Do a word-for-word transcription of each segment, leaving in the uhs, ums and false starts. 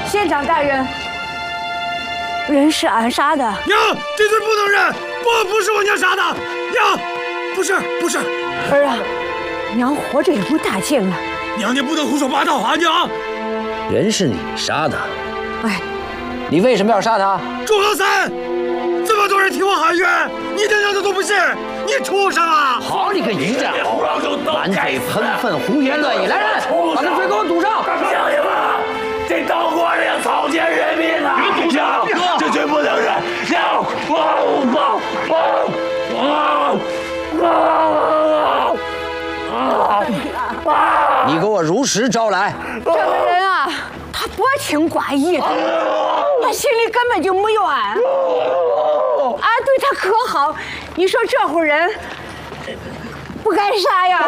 县长大人，人是俺杀的。 娘，这罪不能认，不，不是我娘杀的。娘，不是，不是。 儿啊，娘活着也不大劲了。 娘，你不能胡说八道啊！娘， 人是你杀的。 哎， 你为什么要杀他？ 朱和三，这么多人替我喊冤，你的娘的都不信，你畜生啊！ 好你个淫家，满嘴喷粪，胡言乱语！来人，把他嘴给我堵上！ 乡亲们，这岛国人要草菅人命啊！堵上，这罪不能忍！要你给我如实招来！ 这个人啊，他薄情寡义的，他心里根本就没有俺，俺对他可好，你说这户人不该杀呀？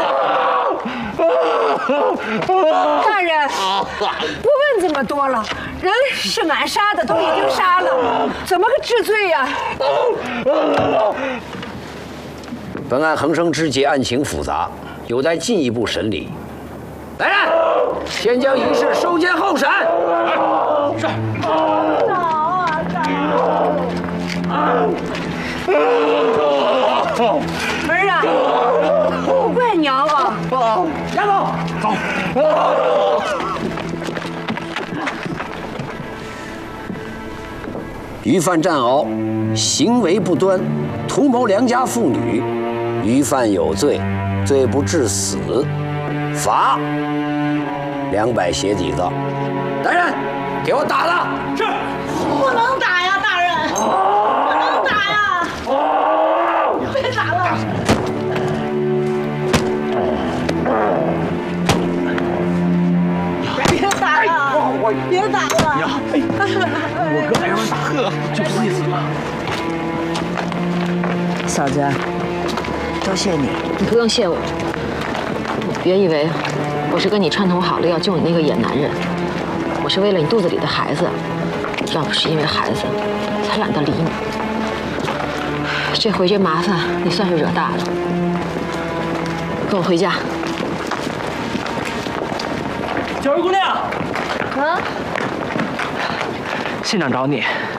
大人，不问这么多了，人是俺杀的，都已经杀了，怎么个治罪呀？ 本案横生枝节，案情复杂，有待进一步审理。来人，先将疑事收监候审。是。 儿啊，不怪娘啊。 押走，走。余犯战敖，行为不端，图谋良家妇女，余犯有罪，罪不至死，罚两百鞋底子。来人，给我打了！ 是。 不能打呀，大人，不能打呀！别打了！别打了！别打了！ 娘，我哥还让人打喝，就不会死了。 嫂子，多谢你。 你不用谢我，别以为我是跟你串通好了要救你那个野男人，我是为了你肚子里的孩子。要不是因为孩子，才懒得理你。这回这麻烦你算是惹大了，跟我回家。 小二姑娘， 啊， 县长找你。